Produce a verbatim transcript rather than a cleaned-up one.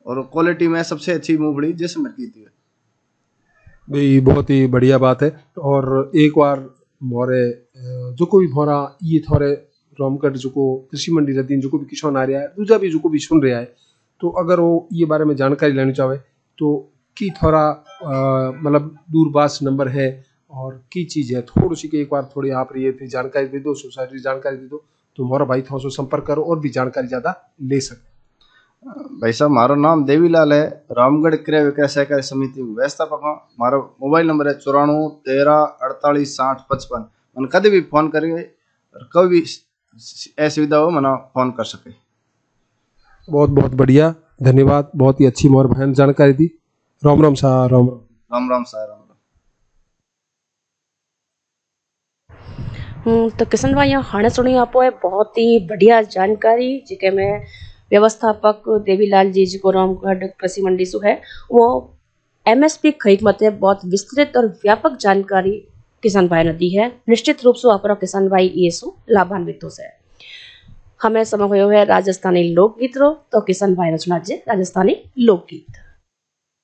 और क्वालिटी में सबसे अच्छी मूंगफली जैसलमेर की थी। भाई बहुत ही बढ़िया बात है। और एक बार मोरे अ, जो को भी मोरा ये थोड़े रामगढ़ जो को कृषि मंडी रहती जो को भी किसान आ रहा है दूसरा भी जो को भी सुन रहा है, तो अगर वो ये बारे में जानकारी लेनी चाहे तो की थोड़ा अ, मतलब दूरभाष नंबर है और की चीज़ है, थोड़ी सी के एक बार थोड़ी आप ये थी जानकारी दे दो, सोसाइटी की जानकारी दे दो, तो मोरा भाई थोड़ा सा संपर्क करो और भी जानकारी ज़्यादा ले सके। भाई साहब मारो नाम देवीलाल है, रामगढ़ क्रय विक्रय सहकारी समिति में व्यवस्थापक हूँ। मारो मोबाइल नंबर है चौराणु तेरह अड़तालीस साठ पचपन। मन कभी भी फोन करेंगे और कभी भी असुविधा हो मना फोन कर सके। बहुत बहुत बढ़िया, धन्यवाद, बहुत ही अच्छी मोर बहन जानकारी दी। राम राम सा राम राम। राम राम साहब राम राम। हम्म, तो किशन भाई यहाँ हाणे सुनी आपो है बहुत ही बढ़िया जानकारी जिके में व्यवस्थापक देवीलाल जी जो रामगढ़ कृषि मंडी सु है वो एमएसपी खरीद मते बहुत विस्तृत और व्यापक जानकारी किसान भाई ने दी है। निश्चित रूप से आपरा किसान भाई ये सु लाभान्वित हो से। हमें समय हुए है राजस्थानी लोकगीत रो, तो किसान भाई ने सुना जे राजस्थानी लोकगीत।